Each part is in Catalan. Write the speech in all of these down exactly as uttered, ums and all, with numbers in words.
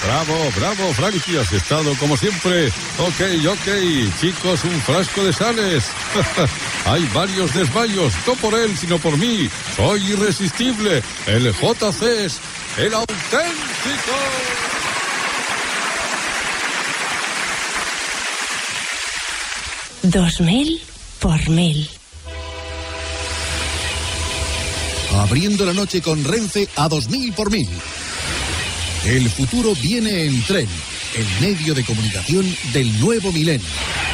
Bravo, bravo, Frankie, has estado como siempre. Ok, ok, chicos, un frasco de sales. Hay varios desmayos, no por él, sino por mí. Soy irresistible. El J C es el auténtico. Dos mil por mil. Abriendo la noche con Renfe a dos mil por mil. El futuro viene en tren, el medio de comunicación del nuevo milenio.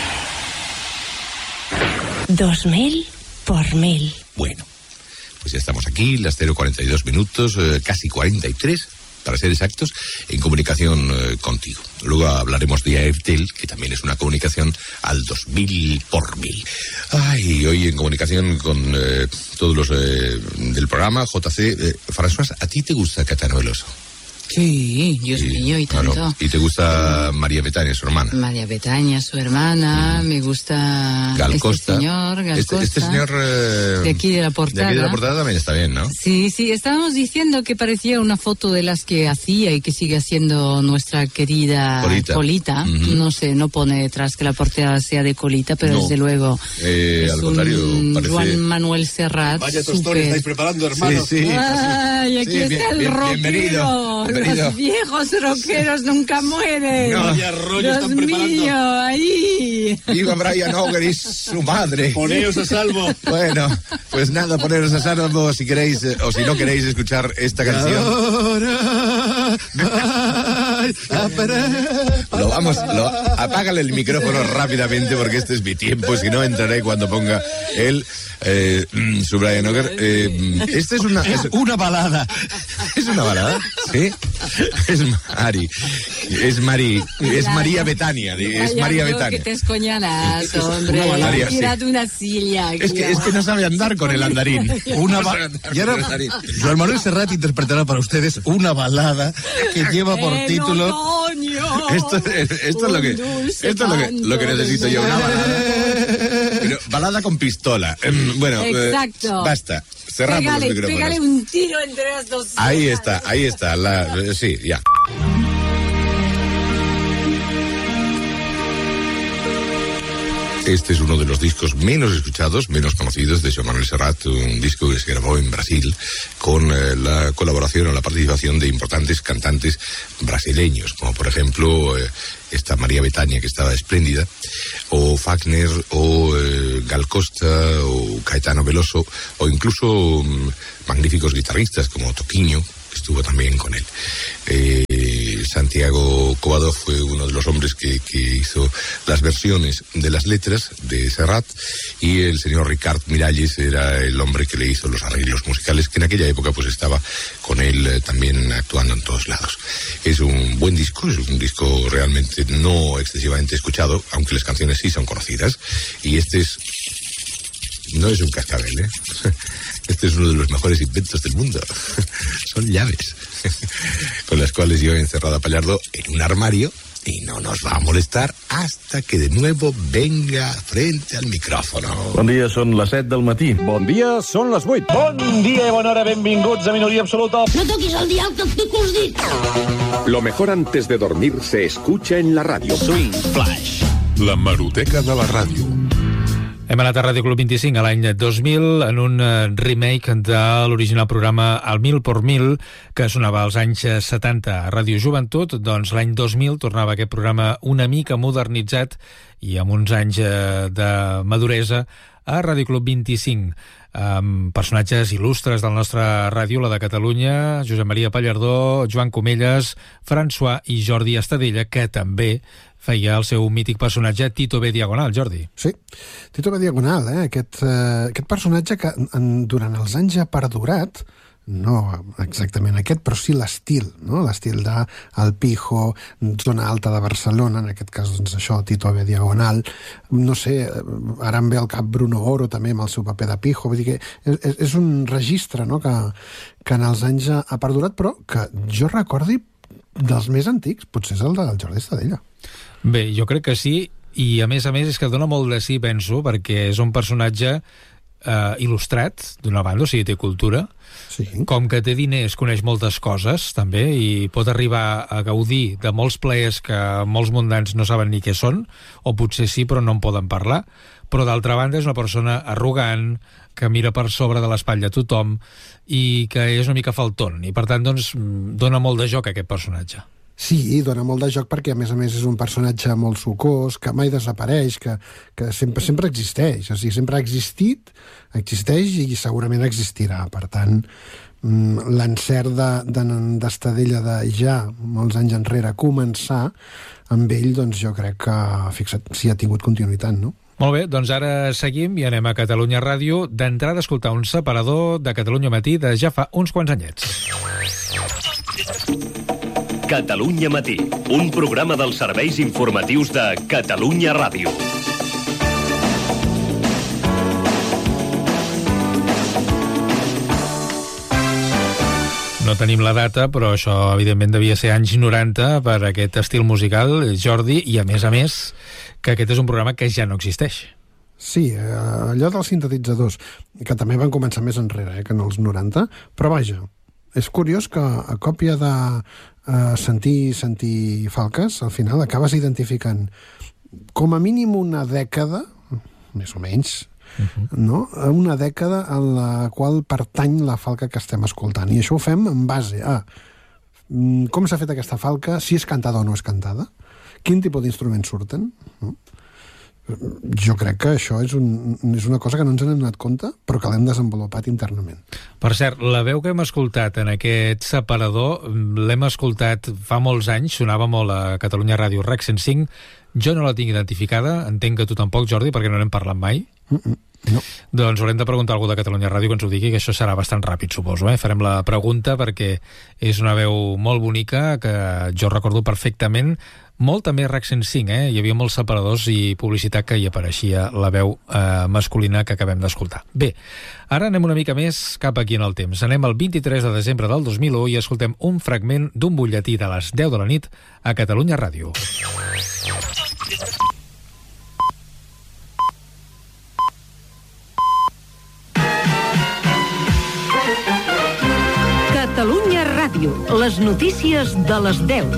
Dos mil por mil. Bueno, pues ya estamos aquí, las cero cuarenta y dos minutos, eh, casi cuarenta y tres, para ser exactos, en comunicación eh, contigo. Luego hablaremos de Airtel, que también es una comunicación al dos mil por mil. Ay, hoy en comunicación con eh, todos los eh, del programa, J C. Eh, François, ¿a ti te gusta Caetano Veloso? Sí, Dios Sí, mío, y tanto. claro. ¿Y te gusta María Betania, su hermana? María Betania, su hermana, mm. me gusta Gal Costa. Este señor, Gal este, Costa. este señor... Eh, de aquí de la portada. De aquí de la portada también está bien, ¿no? Sí, sí, estábamos diciendo que parecía una foto de las que hacía y que sigue haciendo nuestra querida Colita. Colita. Uh-huh. No sé, no pone detrás que la portada sea de Colita, pero no. desde luego eh, es al contrario, un parece... Juan Manuel Serrat. Vaya tostón estáis preparando, hermano. Sí, sí. Ay, aquí sí, está bien, el bien, rockero. Bienvenido, bienvenido. Los viejos rockeros nunca mueren. No, vaya rollo Dios están preparando. mío, ahí. Viva Brian Auger y su madre. Poneos a salvo. Bueno, pues nada, poneros a salvo si queréis, eh, o si no queréis escuchar esta canción. Lo vamos, lo, apágale el micrófono rápidamente porque este es mi tiempo, si no entraré cuando ponga él, eh, su Brian Auger. Eh, esta es una... Es una balada. ¿Es una balada? Sí. Es Mari. Es Mari. Es María Betania. Es María Betania. Que te escoñalas, hombre. María, Tírate sí. una silla. Es que, es que no sabe andar con el andarín. Una ba- y ahora, Joan Manuel Serrat interpretará para ustedes una balada que lleva por En título... otoño, Esto, esto es lo que, esto es lo que, lo que necesito yo, una balada. Pero balada con pistola. Bueno, exacto. Eh, basta. Cerramos pégale, los micrófonos. pégale un tiro entre las dos. Ahí está, ahí está. La, sí, ya. Este es uno de los discos menos escuchados, menos conocidos de Joan Manuel Serrat, un disco que se grabó en Brasil con eh, la colaboración o la participación de importantes cantantes brasileños, como por ejemplo eh, esta María Betania, que estaba espléndida, o Fagner, o eh, Gal Costa, o Caetano Veloso, o incluso um, magníficos guitarristas como Toquinho, que estuvo también con él. Eh, Santiago Covadó fue uno de los hombres que, que hizo las versiones de las letras de Serrat, y el señor Ricard Miralles era el hombre que le hizo los arreglos musicales, que en aquella época pues estaba con él eh, también actuando en todos lados. Es un buen disco, es un disco realmente no excesivamente escuchado, aunque las canciones sí son conocidas, y este es... no es un cascabel, ¿eh? Este es uno de los mejores inventos del mundo. Son llaves con las cuales yo he encerrado a Pallardo en un armario y no nos va a molestar hasta que de nuevo venga frente al micrófono. Bon dia, són les set del matí. Bon dia, són les vuit. Bon dia i bona hora, benvinguts a Minoria Absoluta. No toquis el dial, que et pico els dits. Lo mejor antes de dormir se escucha en la radio. Swing Flash. La Maroteca de la ràdio. Hem anat a Ràdio Club vint-i-cinc a l'any dos mil en un remake de l'original programa El Mil por Mil, que sonava als anys setanta a Ràdio Joventut. Doncs l'any dos mil tornava aquest programa una mica modernitzat i amb uns anys de maduresa a Ràdio Club vint-i-cinc, amb personatges il·lustres del nostre ràdio, la de Catalunya, Josep Maria Pallardó, Joan Comelles, François i Jordi Estadella, que també feia el seu mític personatge Tito B. Diagonal. Jordi. Sí, Tito B. Diagonal, eh? aquest, eh, aquest personatge que en, durant els anys ha perdurat, no exactament aquest, però sí l'estil, no? L'estil de El Pijo, zona alta de Barcelona, en aquest cas, doncs això, Tito B. Diagonal, no sé, ara em ve al cap Bruno Oro també amb el seu paper de Pijo, vull dir que és, és un registre, no?, que, que en els anys ha, ha perdurat, però que jo recordi dels més antics, potser és el del Jordi Estadella. Bé, jo crec que sí, i a més a més és que dona molt de sí, penso, perquè és un personatge eh, il·lustrat, d'una banda, o sigui, té cultura, sí. Com que té diners, coneix moltes coses, també, i pot arribar a gaudir de molts plaers que molts mundans no saben ni què són, o potser sí, però no en poden parlar, però d'altra banda és una persona arrogant, que mira per sobre de l'espatlla a tothom, i que és una mica faltón, i per tant, doncs, dona molt de joc a aquest personatge. Sí, dona molt de joc perquè, a més a més, és un personatge molt sucós, que mai desapareix, que, que sempre, sempre existeix. O sigui, sempre ha existit, existeix i segurament existirà. Per tant, l'encert d'Estadella de ja, molts anys enrere, començar amb ell, doncs jo crec que, fixa't, sí ha tingut continuïtat, no? Molt bé, doncs ara seguim i anem a Catalunya Ràdio. D'entrada, a escoltar un separador de Catalunya Matí de ja fa uns quants anyets. Catalunya Matí, un programa dels serveis informatius de Catalunya Ràdio. No tenim la data, però això evidentment devia ser anys noranta per aquest estil musical, Jordi, i a més a més que aquest és un programa que ja no existeix. Sí, allò dels sintetitzadors, que també van començar més enrere, eh, que en els noranta, però vaja, és curiós que a còpia de uh, sentir, sentir falques, al final acabes identificant com a mínim una dècada, més o menys, uh-huh. no? Una dècada en la qual pertany la falca que estem escoltant. I això ho fem en base a com s'ha fet aquesta falca, si és cantada o no és cantada, quin tipus d'instruments surten, no? Jo crec que això és, un, és una cosa que no ens n'hem donat compte, però que l'hem desenvolupat internament. Per cert, la veu que hem escoltat en aquest separador, l'hem escoltat fa molts anys, sonava molt a Catalunya Ràdio R E C cent cinc, jo no la tinc identificada, entenc que tu tampoc, Jordi, perquè no n'hem parlat mai. Mm-mm. No. Doncs haurem de preguntar a algú de Catalunya Ràdio que ens ho digui, que això serà bastant ràpid, suposo, eh? Farem la pregunta perquè és una veu molt bonica que jo recordo perfectament, molt també R E C cent cinc, eh? Hi havia molts separadors i publicitat que hi apareixia la veu eh, masculina que acabem d'escoltar. Bé, ara anem una mica més cap aquí en el temps. Anem al vint-i-tres de desembre del dos mil u i escoltem un fragment d'un butlletí de les deu de la nit a Catalunya Ràdio. Catalunya Ràdio, les notícies de les deu.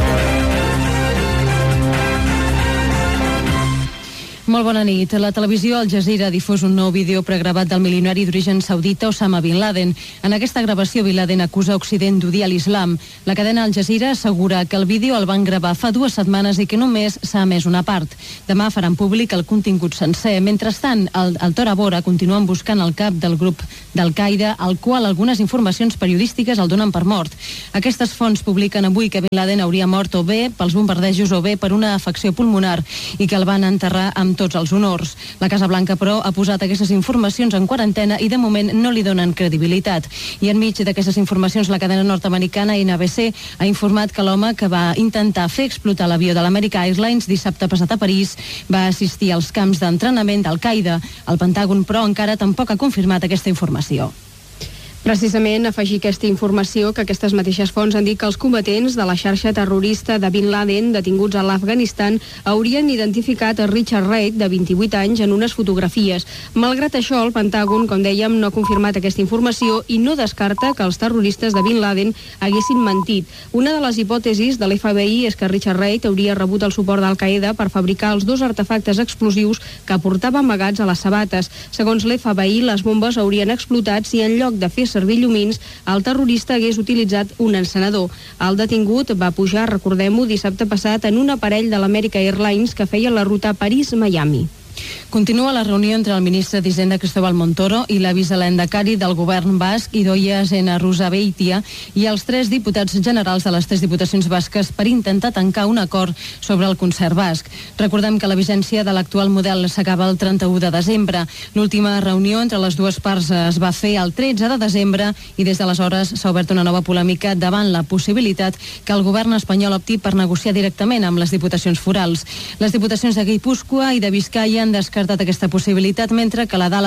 Molt bona nit. La televisió Al Jazeera ha difós un nou vídeo pregravat del milionari d'origen saudita Osama Bin Laden. En aquesta gravació, Bin Laden acusa Occident d'odiar l'islam. La cadena Al Jazeera assegura que el vídeo el van gravar fa dues setmanes i que només s'ha emès una part. Demà faran públic el contingut sencer. Mentrestant, el, el Tora Bora continuen buscant el cap del grup d'Al-Qaeda, al qual algunes informacions periodístiques el donen per mort. Aquestes fonts publiquen avui que Bin Laden hauria mort o bé pels bombardejos o bé per una afecció pulmonar i que el van enterrar amb tots els honors. La Casa Blanca, però, ha posat aquestes informacions en quarantena i de moment no li donen credibilitat. I enmig d'aquestes informacions, la cadena nord-americana N B C ha informat que l'home que va intentar fer explotar l'avió de l'American Airlines dissabte passat a París va assistir als camps d'entrenament d'Al-Qaeda. El Pentàgon, però, encara tampoc ha confirmat aquesta informació. Precisament afegir aquesta informació que aquestes mateixes fonts han dit que els combatents de la xarxa terrorista de Bin Laden detinguts a l'Afganistan haurien identificat a Richard Reid, de vint-i-vuit anys, en unes fotografies. Malgrat això, el Pentàgon, com dèiem, no ha confirmat aquesta informació i no descarta que els terroristes de Bin Laden haguessin mentit. Una de les hipòtesis de l'F B I és que Richard Reid hauria rebut el suport d'Al-Qaeda per fabricar els dos artefactes explosius que portava amagats a les sabates. Segons l'F B I, les bombes haurien explotat si en lloc de fer servir llumins, el terrorista hagués utilitzat un encenedor. El detingut va pujar, recordem-ho, dissabte passat en un aparell de l'American Airlines que feia la ruta París-Miami. Continua la reunió entre el ministre d'Hisenda Cristóbal Montoro i la vicelandacari del govern basc Idoia Zena Rusabeitia i els tres diputats generals de les tres diputacions basques per intentar tancar un acord sobre el concert basc. Recordem que la vigència de l'actual model s'acaba el trenta-u de desembre. L'última reunió entre les dues parts es va fer el tretze de desembre i des d'aleshores s'ha obert una nova polèmica davant la possibilitat que el govern espanyol opti per negociar directament amb les diputacions forals. Les diputacions de Guipúscoa i de Vizcaya han descartat aquesta possibilitat, mentre que la d'Àlava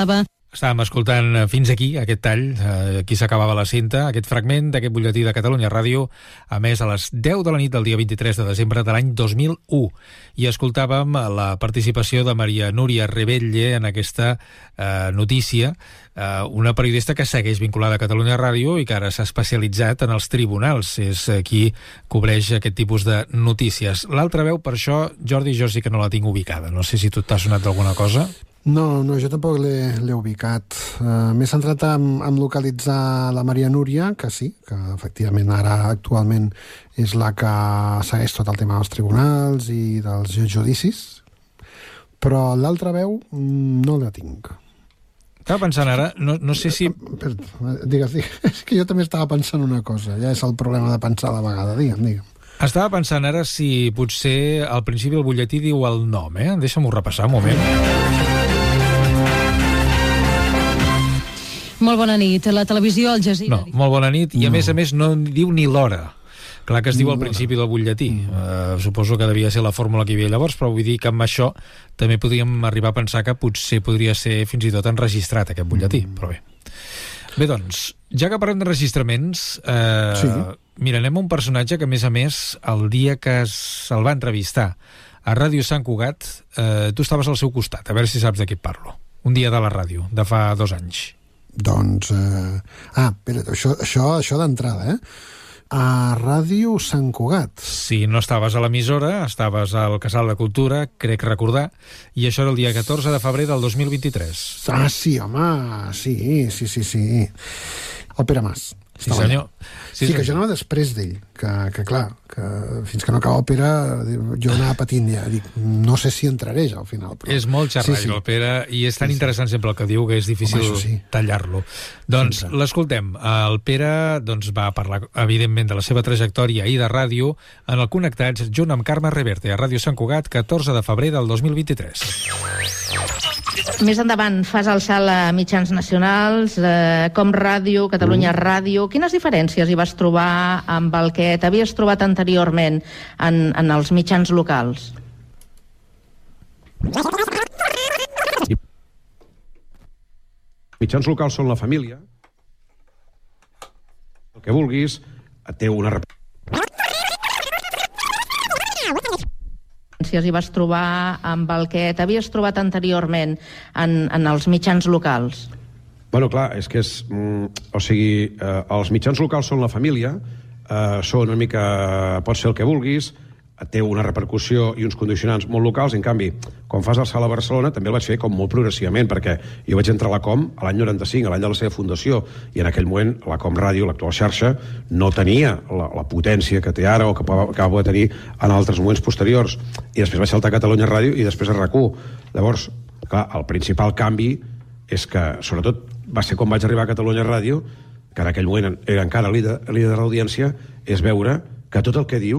Estàvem escoltant fins aquí aquest tall, eh, aquí s'acabava la cinta, aquest fragment d'aquest butlletí de Catalunya Ràdio, a més a les deu de la nit del dia vint-i-tres de desembre de l'any dos mil u. I escoltàvem la participació de Maria Núria Rebelle en aquesta eh, notícia, eh, una periodista que segueix vinculada a Catalunya Ràdio i que ara s'ha especialitzat en els tribunals. És qui cobreix aquest tipus de notícies. L'altra veu, per això, Jordi, jo sí que no la tinc ubicada. No sé si tu t'ha sonat d'alguna cosa. No, no, jo tampoc l'he ubicat. Uh, M'he centrat en, en localitzar la Maria Núria, que sí, que efectivament ara actualment és la que segueix tot el tema dels tribunals i dels judicis, però l'altra veu no la tinc. Estava pensant ara, no, no sé si... Digues, digues, és que jo també estava pensant una cosa, ja és el problema de pensar a la vegada, digue'm, digue'm. Estava pensant ara si potser al principi el butlletí diu el nom, eh? Deixa'm-ho repassar un moment. Molt bona nit. La televisió Al Jazeera... No, molt bona nit, i a no. més a més no diu ni l'hora. Clar que es diu al principi del butlletí. Uh, suposo que devia ser la fórmula que hi havia llavors, però vull dir que amb això també podríem arribar a pensar que potser podria ser fins i tot enregistrat aquest butlletí, mm. però bé. Bé, doncs, ja que parlem d'enregistraments, eh, sí. mira, anem a un personatge que, a més a més, el dia que se'l va entrevistar a Ràdio Sant Cugat, eh, tu estaves al seu costat, a veure si saps de què et parlo. Un dia de la ràdio, de fa dos anys. Doncs... Eh... Ah, espera, això, això, això d'entrada, eh? A Ràdio Sant Cugat. Sí, no estaves a l'emissora, estaves al Casal de Cultura, crec recordar, i això era el dia catorze de febrer del dos mil vint-i-tres. Ah, sí, home, sí, sí, sí, sí. El Pere Mas. Sí, senyor. Sí, sí, que jo anava després d'ell, que, que clar, que fins que no acaba el Pere, jo anava patint ja, dic, no sé si entraré ja al final. Però... És molt xerraire, sí, sí. el Pere, i és tan sí, interessant sí. sempre el que diu que és difícil Home, sí. tallar-lo. Doncs l'escoltem. El Pere doncs, va parlar, evidentment, de la seva trajectòria i de ràdio en el Connectats, junt amb Carme Reverte, a Ràdio Sant Cugat, catorze de febrer del dos mil vint-i-tres. Més endavant fas el salt a mitjans nacionals, eh, com Ràdio, Catalunya mm. Ràdio. Quines diferències hi vas trobar amb el que t'havies trobat anteriorment en, en els mitjans locals? Mitjans locals són la família. El que vulguis, té una... hi vas trobar amb el que t'havies trobat anteriorment en, en els mitjans locals? Bueno, clar, és que és... Mm, o sigui, eh, els mitjans locals són la família, eh, són una mica... Pots fer el que vulguis, té una repercussió i uns condicionants molt locals. En canvi, quan fas el salt a Barcelona també el vaig fer com molt progressivament, perquè jo vaig entrar a la Com a l'any noranta-cinc, a l'any de la seva fundació, i en aquell moment la Com Ràdio, l'actual xarxa, no tenia la, la potència que té ara o que acaba de tenir en altres moments posteriors. I després vaig saltar a Catalunya Ràdio i després a RAC u. Llavors, clar, el principal canvi és que, sobretot, va ser quan vaig arribar a Catalunya Ràdio, que en aquell moment era encara líder, líder d'audiència, és veure que tot el que diu